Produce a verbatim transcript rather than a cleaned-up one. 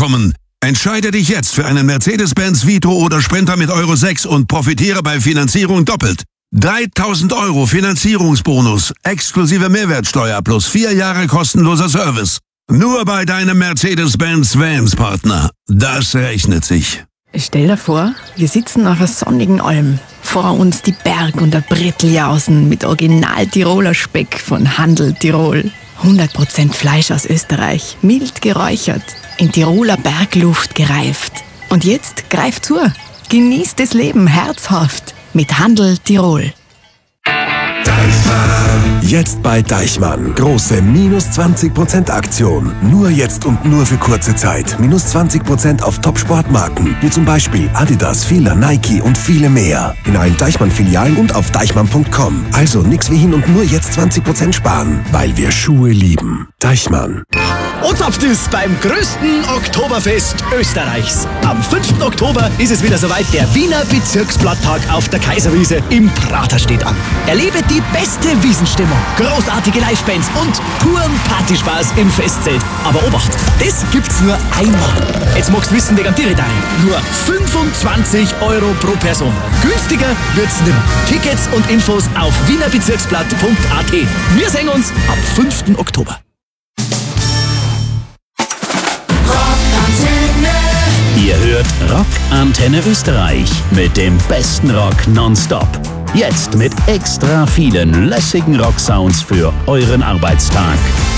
bekommen. Entscheide dich jetzt für einen Mercedes-Benz Vito oder Sprinter mit Euro sechs und profitiere bei Finanzierung doppelt. dreitausend Euro Finanzierungsbonus, exklusive Mehrwertsteuer plus vier Jahre kostenloser Service. Nur bei deinem Mercedes-Benz Vans-Partner. Das rechnet sich. Stell dir vor, wir sitzen auf einer sonnigen Alm. Vor uns die Berg- und der Bretteljausen mit Original-Tiroler Speck von Handel Tirol. hundert Prozent Fleisch aus Österreich, mild geräuchert, in Tiroler Bergluft gereift. Und jetzt greift zu. Genießt das Leben herzhaft mit Handel Tirol. Jetzt bei Deichmann. Große minus zwanzig Prozent Aktion. Nur jetzt und nur für kurze Zeit. Minus zwanzig Prozent auf Top-Sportmarken, wie zum Beispiel Adidas, Fila, Nike und viele mehr. In allen Deichmann-Filialen und auf deichmann punkt com. Also nix wie hin und nur jetzt zwanzig Prozent sparen, weil wir Schuhe lieben. Deichmann. Und zapft es beim größten Oktoberfest Österreichs. Am fünften Oktober ist es wieder soweit. Der Wiener Bezirksblatttag auf der Kaiserwiese im Prater steht an. Erlebe die beste Wiesenstimmung, großartige Livebands und puren Partyspaß im Festzelt. Aber Obacht, das gibt's nur einmal. Jetzt magst du wissen, wegen Tiritari. Nur fünfundzwanzig Euro pro Person. Günstiger wird's nimmer. Tickets und Infos auf wienerbezirksblatt punkt a t. Wir sehen uns am fünften Oktober. Ihr hört Rock Antenne Österreich mit dem besten Rock nonstop. Jetzt mit extra vielen lässigen Rocksounds für euren Arbeitstag.